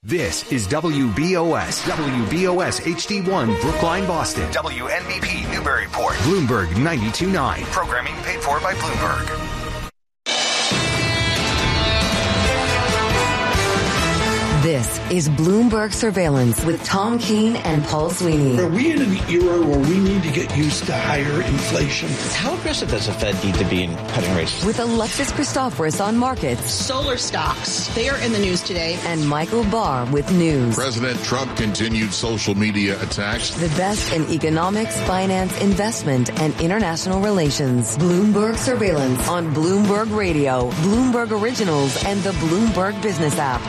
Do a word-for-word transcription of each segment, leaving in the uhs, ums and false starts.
This is W B O S, W B O S H D one, Brookline, Boston. W N B P, Newburyport. Bloomberg ninety-two point nine. Programming paid for by Bloomberg. This is Bloomberg Surveillance with Tom Keene and Paul Sweeney. Are we in an era where we need to get used to higher inflation? How aggressive does the Fed need to be in cutting rates? With Alexis Christoforous on markets. Solar stocks, they are in the news today. And Michael Barr with news. President Trump continued social media attacks. The best in economics, finance, investment, and international relations. Bloomberg Surveillance on Bloomberg Radio, Bloomberg Originals, and the Bloomberg Business app.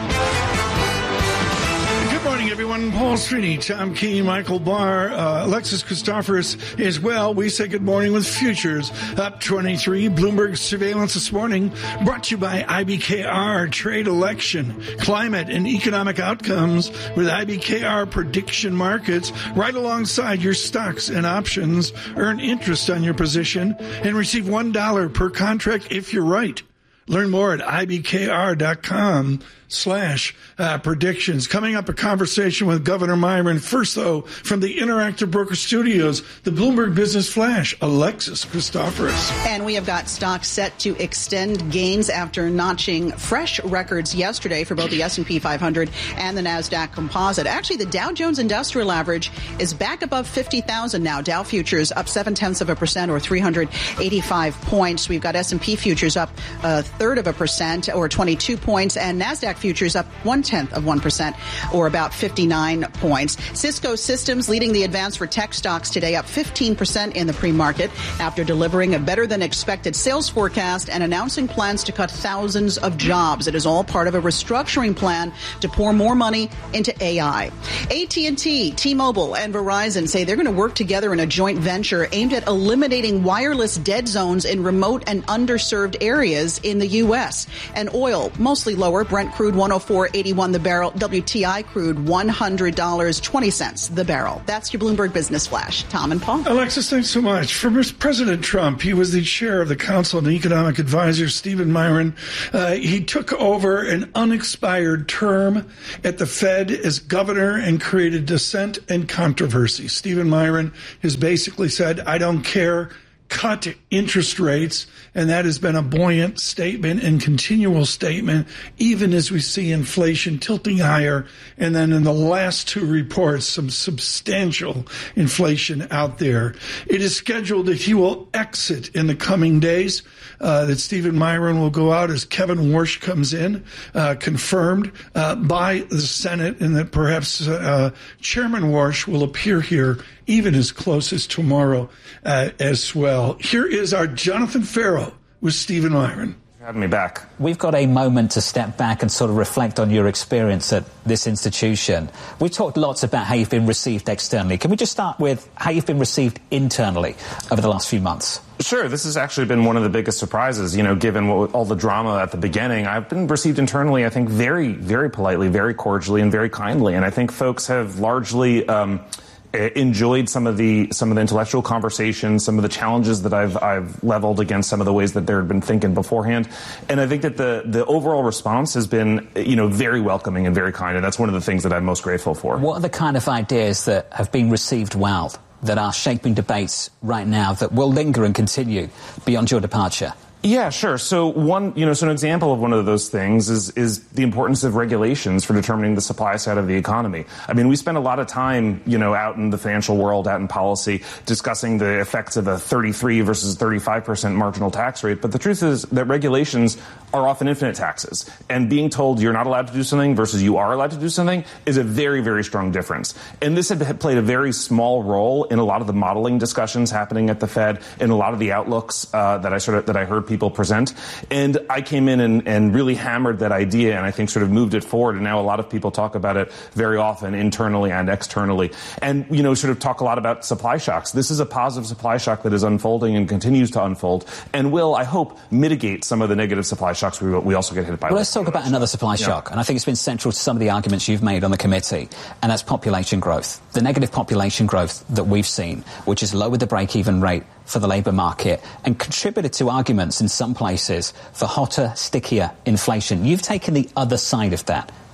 Good morning, everyone. Paul Sweeney, Tom Keene, Michael Barr, uh, Alexis Christoforous as well. We say good morning with futures up twenty-three. Bloomberg Surveillance this morning brought to you by I B K R, trade, election, climate, and economic outcomes with I B K R prediction markets right alongside your stocks and options. Earn interest on your position and receive one dollar per contract if you're right. Learn more at I B K R dot com slash uh, predictions. Coming up, a conversation with Governor Myron. First, though, from the Interactive Broker Studios, the Bloomberg Business Flash, Alexis Christoforous. And we have got stocks set to extend gains after notching fresh records yesterday for both the S and P five hundred and the NASDAQ Composite. Actually, the Dow Jones Industrial Average is back above fifty thousand now. Dow futures up seven-tenths of a percent or three hundred eighty-five points. We've got S and P futures up a third of a percent or twenty-two points, and NASDAQ futures up one-tenth of one percent or about fifty-nine points. Cisco Systems leading the advance for tech stocks today, up fifteen percent in the pre-market after delivering a better-than-expected sales forecast and announcing plans to cut thousands of jobs. It is all part of a restructuring plan to pour more money into A I. A T and T, T-Mobile, and Verizon say they're going to work together in a joint venture aimed at eliminating wireless dead zones in remote and underserved areas in the U S. And oil, mostly lower. Brent crude one oh four eighty-one the barrel. W T I crude one hundred dollars and twenty cents the barrel. That's your Bloomberg Business Flash. Tom and Paul. Alexis, thanks so much. For President Trump, he was the chair of the Council on Economic Advisors, Stephen Myron. Uh, he took over an unexpired term at the Fed as governor and created dissent and controversy. Stephen Myron has basically said, I don't care, cut interest rates, and that has been a buoyant statement and continual statement, even as we see inflation tilting higher. And then in the last two reports, some substantial inflation out there. It is scheduled that he will exit in the coming days, uh, that Stephen Myron will go out as Kevin Warsh comes in, uh, confirmed uh, by the Senate, and that perhaps uh, Chairman Warsh will appear here even as close as tomorrow uh, as well. Here is our Jonathan Farrow with Stephen Myron. Having me back. We've got a moment to step back and sort of reflect on your experience at this institution. We've talked lots about how you've been received externally. Can we just start with how you've been received internally over the last few months? Sure. This has actually been one of the biggest surprises, you know, given what, all the drama at the beginning. I've been received internally, I think, very, very politely, very cordially, and very kindly. And I think folks have largely um, enjoyed some of the some of the intellectual conversations, some of the challenges that I've I've leveled against some of the ways that there had been thinking beforehand, and I think that the the overall response has been, you know, very welcoming and very kind, and that's one of the things that I'm most grateful for. What are the kind of ideas that have been received well, that are shaping debates right now, that will linger and continue beyond your departure? Yeah, sure. So one, you know, so an example of one of those things is is the importance of regulations for determining the supply side of the economy. I mean, we spend a lot of time, you know, out in the financial world, out in policy, discussing the effects of a thirty-three versus thirty-five percent marginal tax rate. But the truth is that regulations are often infinite taxes. And being told you're not allowed to do something versus you are allowed to do something is a very, very strong difference. And this had played a very small role in a lot of the modeling discussions happening at the Fed, in a lot of the outlooks uh, that I sort of that I heard people present. And I came in and, and really hammered that idea, and I think sort of moved it forward. And now a lot of people talk about it very often, internally and externally, and, you know, sort of talk a lot about supply shocks. This is a positive supply shock that is unfolding and continues to unfold, and will, I hope, mitigate some of the negative supply shocks we, we also get hit by. Well, let's talk about another supply yeah. shock, and I think it's been central to some of the arguments you've made on the committee, and that's population growth. The negative population growth that we've seen, which has lowered the break-even rate for the labour market and contributed to arguments in some places for hotter, stickier inflation. You've taken the other side of that.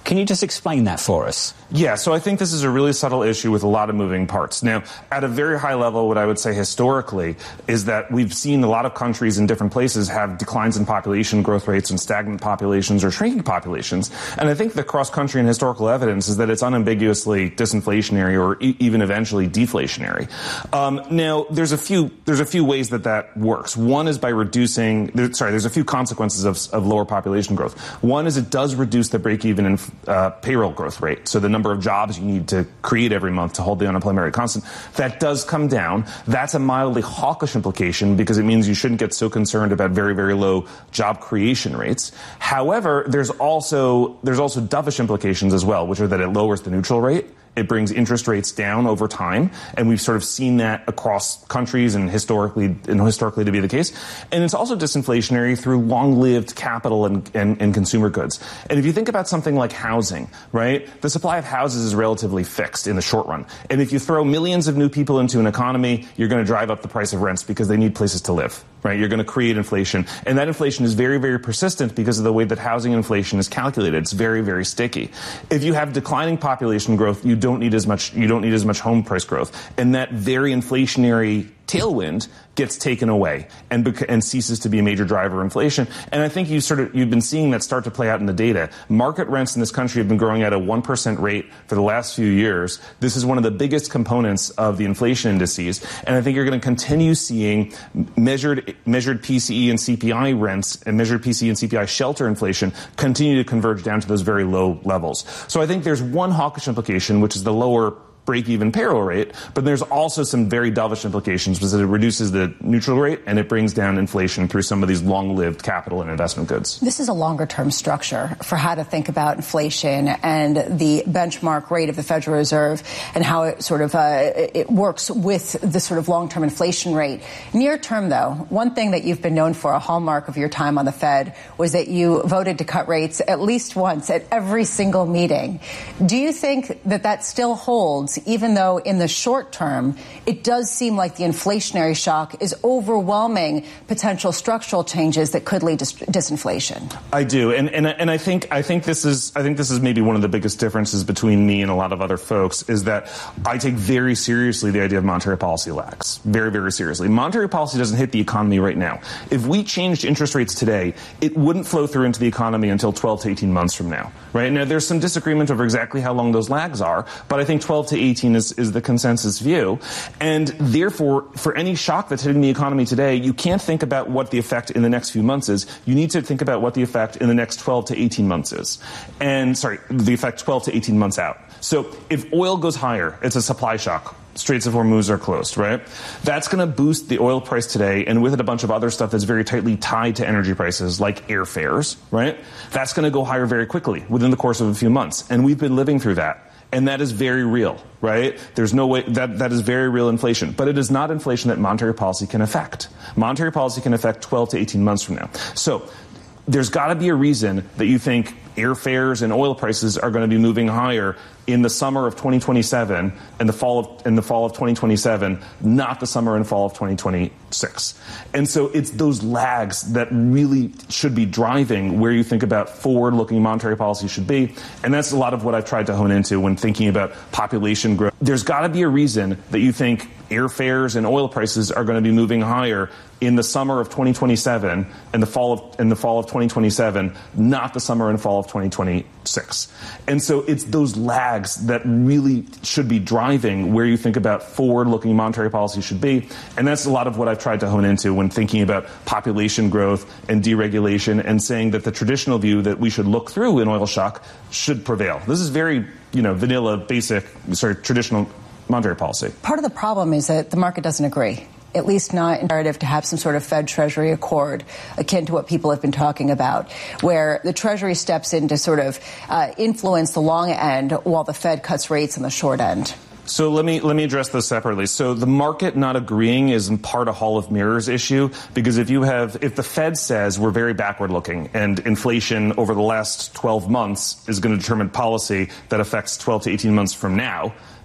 Can you just explain that for us? Yeah, so I think this is a really subtle issue with a lot of moving parts. Now, at a very high level, what I would say historically is that we've seen a lot of countries in different places have declines in population growth rates and stagnant populations or shrinking populations. And I think the cross-country and historical evidence is that it's unambiguously disinflationary or e- even eventually deflationary. Um, now, there's a few there's a few ways that that works. One is by reducing, there, sorry, there's a few consequences of, of lower population growth. One is it does reduce the break-even in uh, payroll growth rate, so the number of jobs you need to create every month to hold the unemployment rate constant. That does come down. That's a mildly hawkish implication because it means you shouldn't get so concerned about very, very low job creation rates. However, there's also there's also dovish implications as well, which are that it lowers the neutral rate. It brings interest rates down over time, and we've sort of seen that across countries and historically, and historically to be the case. And it's also disinflationary through long-lived capital and, and, and consumer goods. And if you think about something like housing, right, the supply of houses is relatively fixed in the short run. And if you throw millions of new people into an economy, you're going to drive up the price of rents because they need places to live. Right, you're going to create inflation. And that inflation is very, very persistent because of the way that housing inflation is calculated. It's very, very sticky. If you have declining population growth, you don't need as much, you don't need as much home price growth. And that very inflationary tailwind gets taken away and bec- and ceases to be a major driver of inflation. And I think you sort of you've been seeing that start to play out in the data. Market rents in this country have been growing at a one percent rate for the last few years. This is one of the biggest components of the inflation indices. And I think you're going to continue seeing measured measured P C E and C P I rents and measured P C E and C P I shelter inflation continue to converge down to those very low levels. So I think there's one hawkish implication, which is the lower break-even payroll rate, but there's also some very dovish implications because it reduces the neutral rate and it brings down inflation through some of these long-lived capital and investment goods. This is a longer-term structure for how to think about inflation and the benchmark rate of the Federal Reserve and how it sort of uh, it works with the sort of long-term inflation rate. Near term, though, one thing that you've been known for, a hallmark of your time on the Fed, was that you voted to cut rates at least once at every single meeting. Do you think that that still holds, even though in the short term, it does seem like the inflationary shock is overwhelming potential structural changes that could lead to disinflation? I do. And, and, and I think, I think this is, I think this is maybe one of the biggest differences between me and a lot of other folks is that I take very seriously the idea of monetary policy lags. Very, very seriously. Monetary policy doesn't hit the economy right now. If we changed interest rates today, it wouldn't flow through into the economy until twelve to eighteen months from now. Right? Now, there's some disagreement over exactly how long those lags are, but I think twelve to eighteen is, is the consensus view. And therefore, for any shock that's hitting the economy today, you can't think about what the effect in the next few months is. You need to think about what the effect in the next twelve to eighteen months is. And, sorry, the effect twelve to eighteen months out. So if oil goes higher, it's a supply shock. Straits of Hormuz are closed, right? That's going to boost the oil price today, and with it a bunch of other stuff that's very tightly tied to energy prices, like airfares, right? That's going to go higher very quickly within the course of a few months. And we've been living through that. And that is very real, right? There's no way that that is very real inflation, but it is not inflation that monetary policy can affect. Monetary policy can affect twelve to eighteen months from now. So there's got to be a reason that you think airfares and oil prices are going to be moving higher in the summer of twenty twenty-seven and the fall of in the fall of twenty twenty-seven, not the summer and fall of twenty twenty-six. And so it's those lags that really should be driving where you think about forward-looking monetary policy should be. And that's a lot of what I've tried to hone into when thinking about population growth. There's got to be a reason that you think airfares and oil prices are going to be moving higher in the summer of twenty twenty-seven and the fall of in the fall of twenty twenty-seven, not the summer and fall of twenty twenty-six. And so it's those lags that really should be driving where you think about forward-looking monetary policy should be. And that's a lot of what I've tried to hone into when thinking about population growth and deregulation and saying that the traditional view that we should look through an oil shock should prevail. This is very, you know, vanilla, basic, sort of traditional monetary policy. Part of the problem is that the market doesn't agree. At least not imperative to have some sort of Fed Treasury accord akin to what people have been talking about, where the Treasury steps in to sort of uh, influence the long end while the Fed cuts rates on the short end. So let me let me address this separately. So the market not agreeing is in part a Hall of Mirrors issue, because if you have if the Fed says we're very backward looking and inflation over the last twelve months is going to determine policy that affects twelve to eighteen months from now,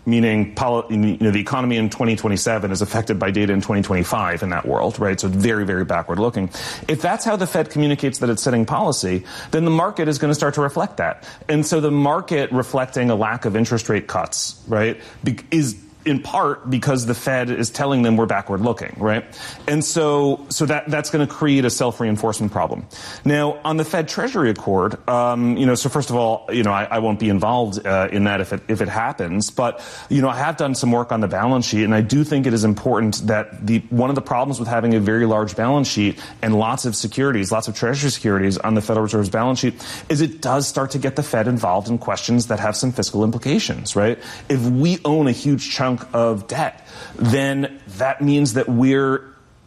meaning poli- you know, the economy in twenty twenty-seven is affected by data in twenty twenty-five in that world, right? So very, very backward looking. If that's how the Fed communicates that it's setting policy, then the market is going to start to reflect that. And so the market reflecting a lack of interest rate cuts, right, be- is in part because the Fed is telling them we're backward looking, right? And so so that that's going to create a self-reinforcement problem. Now, on the Fed Treasury Accord, um, you know, so first of all, you know, I, I won't be involved uh, in that if it if it happens, but, you know, I have done some work on the balance sheet, and I do think it is important that the one of the problems with having a very large balance sheet and lots of securities, lots of Treasury securities on the Federal Reserve's balance sheet is it does start to get the Fed involved in questions that have some fiscal implications, right? If we own a huge chunk of debt, then that means that we're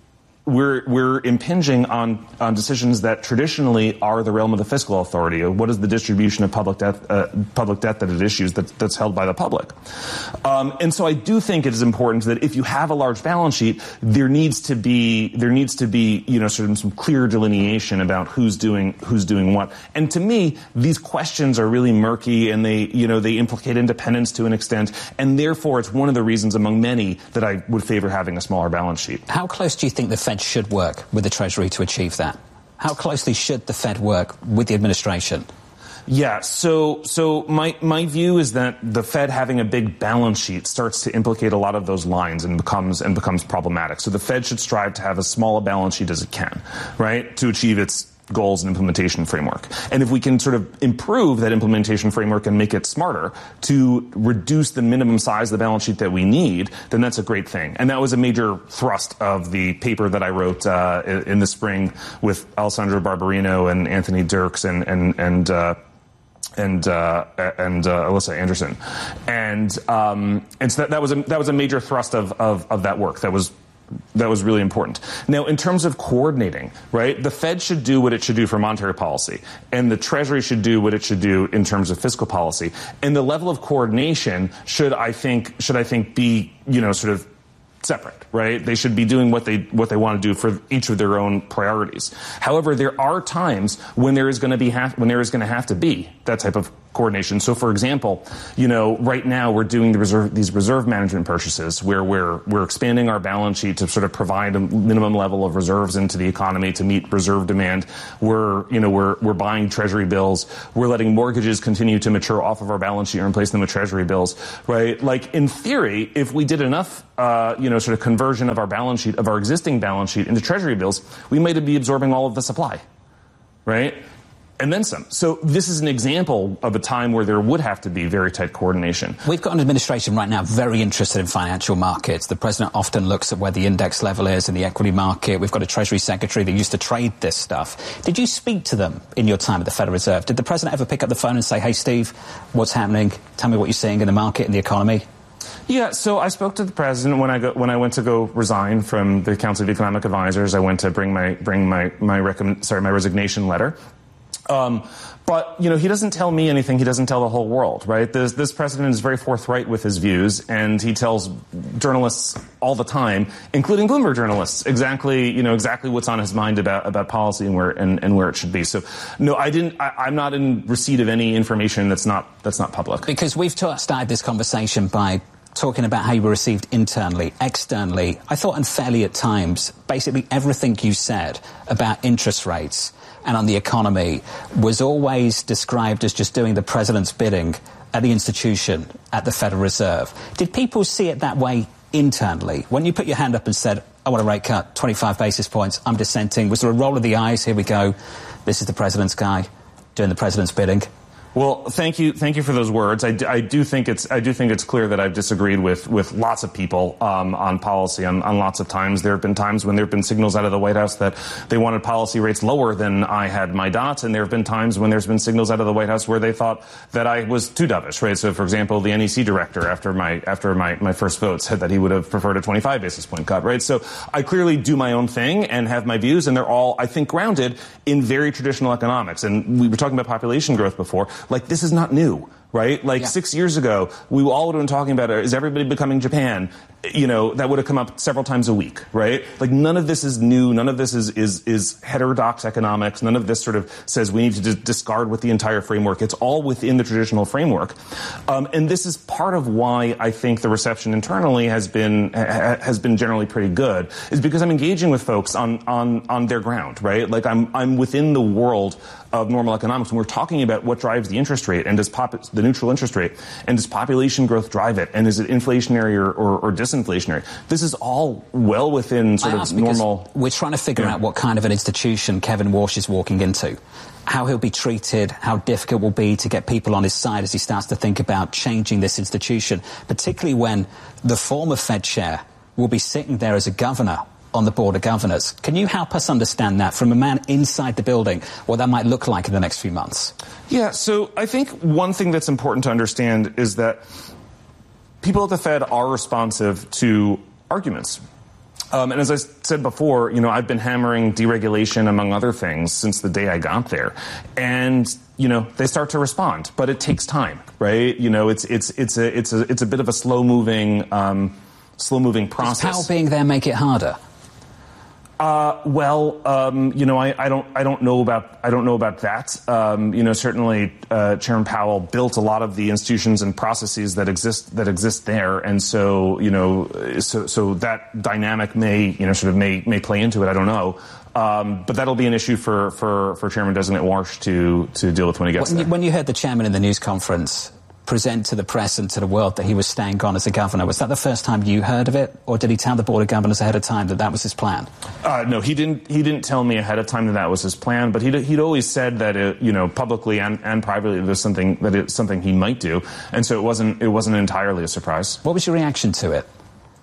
we're we're impinging on on decisions that traditionally are the realm of the fiscal authority. What is the distribution of public debt uh, public debt that it issues that, that's held by the public? Um, and so I do think it is important that if you have a large balance sheet, there needs to be there needs to be you know sort of some clear delineation about who's doing who's doing what. And to me, these questions are really murky, and they you know they implicate independence to an extent, and therefore it's one of the reasons among many that I would favor having a smaller balance sheet. How close do you think the Fed should work with the Treasury to achieve that? How closely should the Fed work with the administration? Yeah, so so my my view is that the Fed having a big balance sheet starts to implicate a lot of those lines and becomes and becomes problematic. So the Fed should strive to have as small a balance sheet as it can, right, to achieve its goals and implementation framework. And if we can sort of improve that implementation framework and make it smarter to reduce the minimum size of the balance sheet that we need, then that's a great thing. And that was a major thrust of the paper that I wrote uh, in the spring with Alessandro Barbarino and Anthony Dirks and and and uh, and uh, and uh, Alyssa Anderson, and um, and so that, that was a, that was a major thrust of, of of that work. That was. That was really important. Now, in terms of coordinating, right, the Fed should do what it should do for monetary policy, and the Treasury should do what it should do in terms of fiscal policy. And the level of coordination should, I think, should I think, be, you know, sort of separate, right? They should be doing what they what they want to do for each of their own priorities. However, there are times when there is going to be ha- when there is going to have to be that type of coordination. So, for example, you know, right now we're doing the reserve, these reserve management purchases where we're we're expanding our balance sheet to sort of provide a minimum level of reserves into the economy to meet reserve demand. We're, you know, we're we're buying Treasury bills. We're letting mortgages continue to mature off of our balance sheet and replace them with Treasury bills, right? Like, in theory, if we did enough, uh, you know, sort of conversion of our balance sheet, of our existing balance sheet into Treasury bills, we might be absorbing all of the supply, right? And then some. So this is an example of a time where there would have to be very tight coordination. We've got an administration right now very interested in financial markets. The president often looks at where the index level is in the equity market. We've got a Treasury secretary that used to trade this stuff. Did you speak to them in your time at the Federal Reserve? Did the president ever pick up the phone and say, hey, Steve, what's happening? Tell me what you're seeing in the market and the economy? Yeah, so I spoke to the president when I go, when I went to go resign from the Council of Economic Advisors. I went to bring my bring my my recommend, sorry my resignation letter. Um, but, you know, he doesn't tell me anything. He doesn't tell the whole world, right? This, this president is very forthright with his views, and he tells journalists all the time, including Bloomberg journalists, exactly, you know, exactly what's on his mind about, about policy and where, and, and where it should be. So, no, I didn't, I, I'm not in receipt of any information that's not, that's not public. Because we've t- started this conversation by talking about how you were received internally, externally. I thought unfairly at times, basically everything you said about interest rates and on the economy was always described as just doing the president's bidding at the institution, at the Federal Reserve. Did people see it that way internally? When you put your hand up and said, I want a rate cut, twenty-five basis points, I'm dissenting, was there a roll of the eyes, here we go, this is the president's guy doing the president's bidding? Well, thank you, thank you for those words. I, I do think it's, I do think it's clear that I've disagreed with, with lots of people um, on policy on, on lots of times. There have been times when there have been signals out of the White House that they wanted policy rates lower than I had my dots, and there have been times when there's been signals out of the White House where they thought that I was too dovish, right? So, for example, the N E C director after my after my, my first vote said that he would have preferred a twenty-five basis point cut, right? So, I clearly do my own thing and have my views, and they're all, I think, grounded in very traditional economics. And we were talking about population growth before. Like, this is not new, right? Like yeah. six years ago, we all would have been talking about, is everybody becoming Japan? You know, that would have come up several times a week, right? Like none of this is new. None of this is, is, is heterodox economics. None of this sort of says we need to d- discard with the entire framework. It's all within the traditional framework. Um, and this is part of why I think the reception internally has been, ha- has been generally pretty good, is because I'm engaging with folks on, on, on their ground, right? Like I'm, I'm within the world of normal economics, and we're talking about what drives the interest rate and does pop, the neutral interest rate, and does population growth drive it, and is it inflationary or, or, or disinflationary? This is all well within sort I of normal. We're trying to figure yeah. out what kind of an institution Kevin Walsh is walking into, how he'll be treated, how difficult it will be to get people on his side as he starts to think about changing this institution, particularly when the former Fed chair will be sitting there as a governor on the Board of Governors. Can you help us understand that from a man inside the building, what that might look like in the next few months? Yeah, so I think one thing that's important to understand is that people at the Fed are responsive to arguments. Um, and as I said before, you know, I've been hammering deregulation, among other things, since the day I got there. And, you know, they start to respond, but it takes time, right? You know, it's it's it's a it's a it's a bit of a slow-moving um, slow-moving process. Does Powell being there make it harder? Uh, well, um, you know, I, I don't, I don't know about, I don't know about that. Um, you know, certainly, uh, Chairman Powell built a lot of the institutions and processes that exist, that exist there. And so, you know, so, so that dynamic may, you know, sort of may, may play into it. I don't know. Um, but that'll be an issue for, for, for Chairman Designate Walsh to, to deal with when he gets when there. You, when you heard the chairman in the news conference present to the press and to the world that he was staying on as a governor, was that the first time you heard of it, or did he tell the Board of Governors ahead of time that that was his plan? Uh, no, he didn't. He didn't tell me ahead of time that that was his plan. But he'd, he'd always said that, it, you know, publicly and, and privately, there's something that it's something he might do, and so it wasn't. It wasn't entirely a surprise. What was your reaction to it?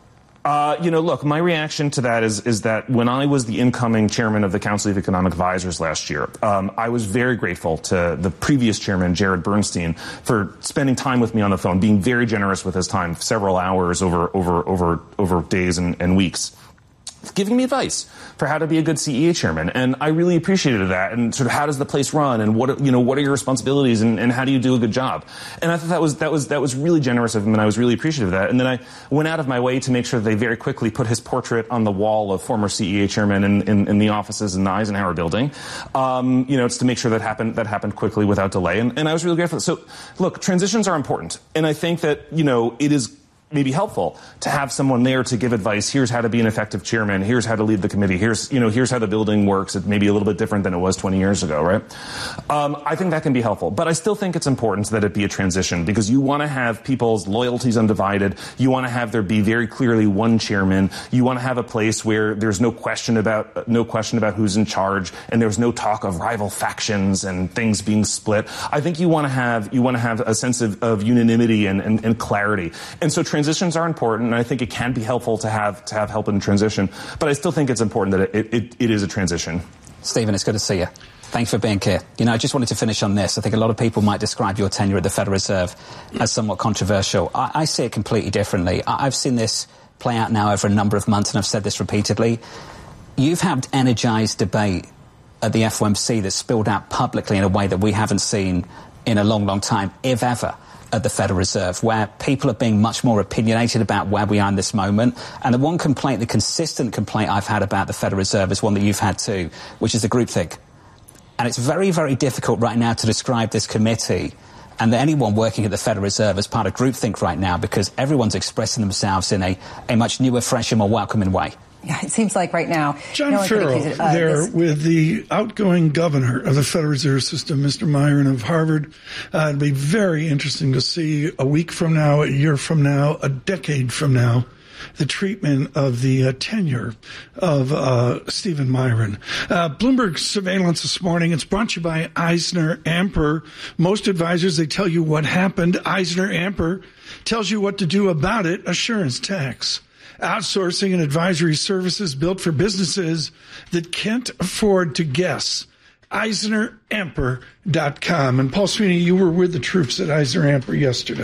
Uh, you know, look, my reaction to that is is that when I was the incoming chairman of the Council of Economic Advisors last year, um, I was very grateful to the previous chairman, Jared Bernstein, for spending time with me on the phone, being very generous with his time, several hours over over over over days and, and weeks, giving me advice for how to be a good C E A chairman. And I really appreciated that. And sort of how does the place run, and what, you know, what are your responsibilities, and, and how do you do a good job? And I thought that was, that was, that was really generous of him, and I was really appreciative of that. And then I went out of my way to make sure that they very quickly put his portrait on the wall of former C E A chairman in, in, in the offices in the Eisenhower building. Um, you know, it's to make sure that happened, that happened quickly without delay. And, and I was really grateful. So look, transitions are important. And I think that, you know, it is may be helpful to have someone there to give advice. Here's how to be an effective chairman. Here's how to lead the committee. Here's, you know, here's how the building works. It may be a little bit different than it was twenty years ago, right? Um, I think that can be helpful. But I still think it's important that it be a transition, because you want to have people's loyalties undivided. You want to have there be very clearly one chairman. You want to have a place where there's no question about, no question about who's in charge, and there's no talk of rival factions and things being split. I think you want to have, you want to have a sense of, of unanimity and, and, and clarity. And so transitions are important, and I think it can be helpful to have to have help in transition. But I still think it's important that it, it, it is a transition. Stephen, it's good to see you. Thanks for being here. You know, I just wanted to finish on this. I think a lot of people might describe your tenure at the Federal Reserve as somewhat controversial. I, I see it completely differently. I, I've seen this play out now over a number of months, and I've said this repeatedly. You've had energised debate at the F O M C that's spilled out publicly in a way that we haven't seen in a long, long time, if ever, at the Federal Reserve, where people are being much more opinionated about where we are in this moment. And the one complaint, the consistent complaint I've had about the Federal Reserve is one that you've had too, which is the groupthink. And it's very, very difficult right now to describe this committee and anyone working at the Federal Reserve as part of groupthink right now, because everyone's expressing themselves in a, a much newer, fresher, more welcoming way. Yeah, it seems like right now... John no Farrell uh, there this... with the outgoing governor of the Federal Reserve System, Mister Myron of Harvard. Uh, it'll be very interesting to see a week from now, a year from now, a decade from now, the treatment of the uh, tenure of uh, Stephen Myron. Uh, Bloomberg Surveillance this morning, it's brought to you by EisnerAmper. Most advisors, they tell you what happened. EisnerAmper tells you what to do about it. Assurance tax. Outsourcing and advisory services built for businesses that can't afford to guess. Eisner Amper dot com. And Paul Sweeney, you were with the troops at EisnerAmper yesterday.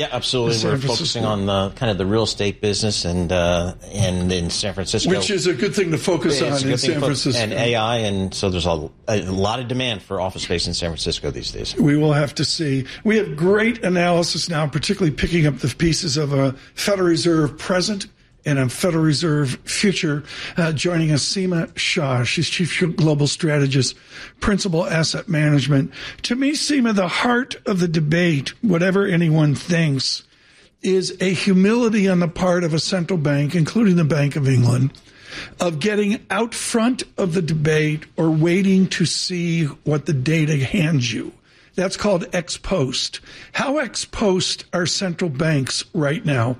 Yeah, absolutely. We're focusing on the kind of the real estate business and uh, and in San Francisco, which is a good thing to focus it's on in San Francisco, and A I, and so there's a, a lot of demand for office space in San Francisco these days. We will have to see. We have great analysis now, particularly picking up the pieces of a Federal Reserve present and a Federal Reserve future. Uh, joining us, Seema Shah. She's Chief Global Strategist, Principal Asset Management. To me, Seema, the heart of the debate, whatever anyone thinks, is a humility on the part of a central bank, including the Bank of England, of getting out front of the debate or waiting to see what the data hands you. That's called ex post. How ex post are central banks right now?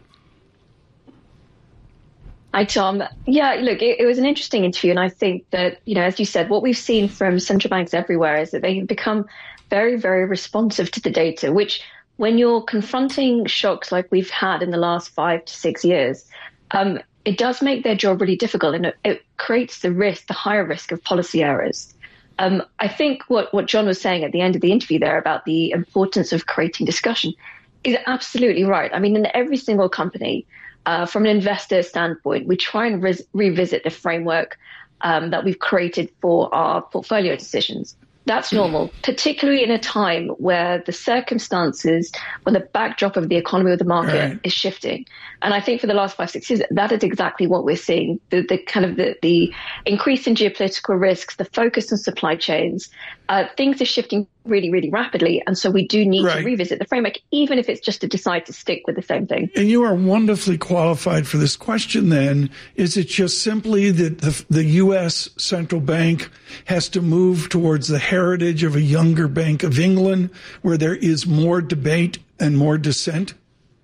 Hi, Tom. Yeah, look, it, it was an interesting interview. And I think that, you know, as you said, what we've seen from central banks everywhere is that they have become very, very responsive to the data, which when you're confronting shocks like we've had in the last five to six years, um, it does make their job really difficult. And it, it creates the risk, the higher risk of policy errors. Um, I think what, what John was saying at the end of the interview there about the importance of creating discussion is absolutely right. I mean, in every single company, Uh, from an investor standpoint, we try and re- revisit the framework um, that we've created for our portfolio decisions. That's normal, particularly in a time where the circumstances, when the backdrop of the economy or the market right. is shifting. And I think for the last five, six years, that is exactly what we're seeing. The, the kind of the, the increase in geopolitical risks, the focus on supply chains, uh, things are shifting really, really rapidly. And so we do need right. to revisit the framework, even if it's just to decide to stick with the same thing. And you are wonderfully qualified for this question then. Is it just simply that the, the U S central bank has to move towards the heritage of a younger Bank of England where there is more debate and more dissent?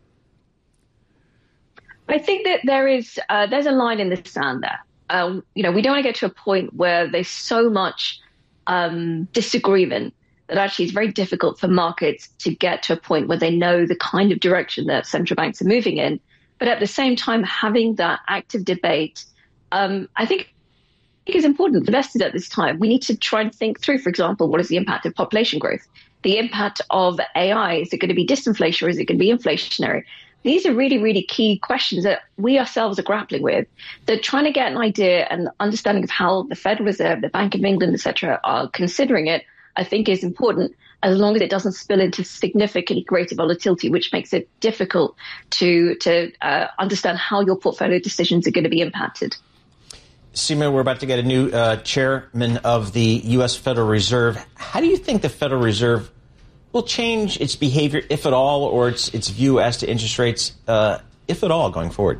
I think that there is uh, there's a line in the sand there. Um, you know, we don't want to get to a point where there's so much um, disagreement that actually it's very difficult for markets to get to a point where they know the kind of direction that central banks are moving in. But at the same time, having that active debate, um, I think is important for investors at this time. We need to try and think through, for example, what is the impact of population growth? The impact of A I, is it going to be disinflation or is it going to be inflationary? These are really, really key questions that we ourselves are grappling with. That trying to get an idea and understanding of how the Federal Reserve, the Bank of England, et cetera, are considering it, I think is important, as long as it doesn't spill into significantly greater volatility, which makes it difficult to to uh, understand how your portfolio decisions are going to be impacted. Seema, we're about to get a new uh, chairman of the U S Federal Reserve. How do you think the Federal Reserve will change its behavior, if at all, or its its view as to interest rates, uh, if at all, going forward?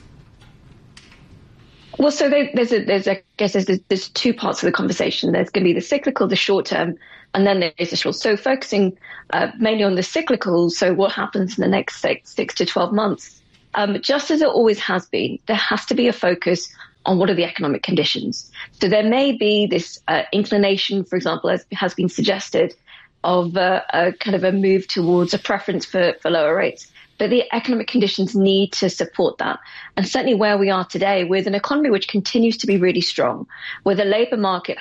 Well, so there, there's a, there's a, I guess there's, there's two parts of the conversation. There's going to be the cyclical, the short term, and then there's the short. So focusing uh, mainly on the cyclical. So what happens in the next six, six to twelve months? Um, just as it always has been, there has to be a focus on what are the economic conditions. So there may be this uh, inclination, for example, as has been suggested, of uh, a kind of a move towards a preference for, for lower rates. But the economic conditions need to support that. And certainly where we are today with an economy which continues to be really strong, with a labour market